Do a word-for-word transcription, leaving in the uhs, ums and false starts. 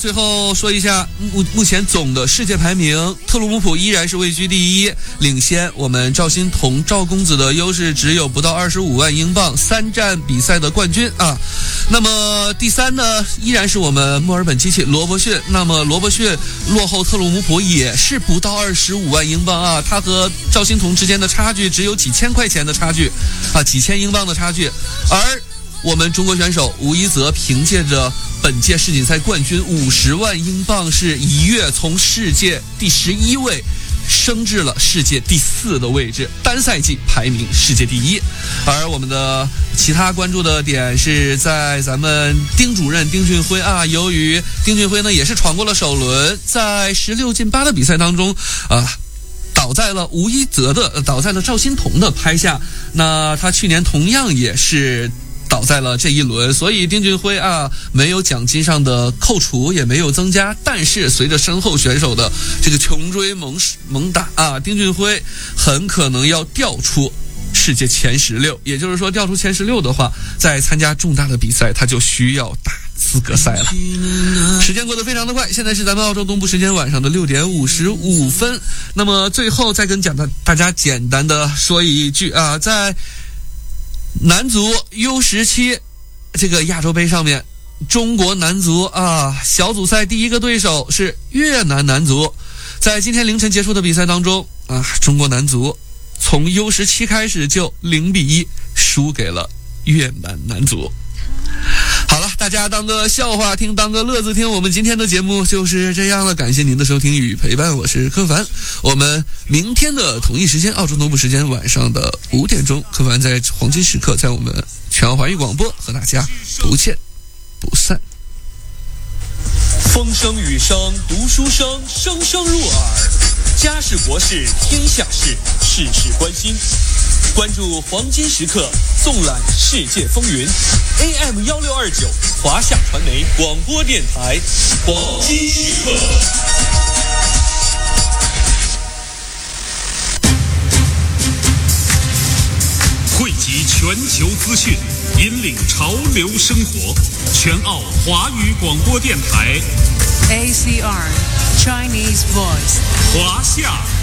最后说一下目目前总的世界排名，特鲁姆普依然是位居第一，领先我们赵心彤赵公子的优势只有不到二十五万英镑，三站比赛的冠军啊。那么第三呢，依然是我们墨尔本机器罗伯逊。那么罗伯逊落后特鲁姆普也是不到二十五万英镑啊，他和赵心彤之间的差距只有几千块钱的差距啊，几千英镑的差距。而我们中国选手吴一泽凭借着本届世锦赛冠军五十万英镑，是一跃从世界第十一位升至了世界第四的位置，单赛季排名世界第一。而我们的其他关注的点是在咱们丁主任丁俊晖啊，由于丁俊晖呢也是闯过了首轮，在十六进八的比赛当中啊，倒在了吴一泽的倒在了赵心彤的拍下。那他去年同样也是倒在了这一轮，所以丁俊晖啊没有奖金上的扣除，也没有增加，但是随着身后选手的这个穷追猛猛打啊，丁俊晖很可能要掉出世界前十六，也就是说掉出前十六的话，在参加重大的比赛他就需要打资格赛了。时间过得非常的快，现在是咱们澳洲东部时间晚上的六点五十五分。那么最后再跟讲的大家简单的说一句啊，在男足 U 十七 这个亚洲杯上面，中国男足啊小组赛第一个对手是越南男足。在今天凌晨结束的比赛当中啊，中国男足从 U 十七 开始就零比一输给了越南男足。好了，大家当个笑话听，当个乐子听，我们今天的节目就是这样了，感谢您的收听与陪伴，我是柯凡。我们明天的同一时间，澳洲东部时间晚上的五点钟，柯凡在黄金时刻在我们全澳华语广播和大家不见不散。 风声雨声读书声，声声入耳，家事国事天下事，事事关心。关注黄金时刻，纵览世界风云。A M 一六二九华夏传媒广播电台，黄金时刻。 汇集全球资讯，引领潮流生活。全澳华语广播电台 A C R Chinese Voice 华夏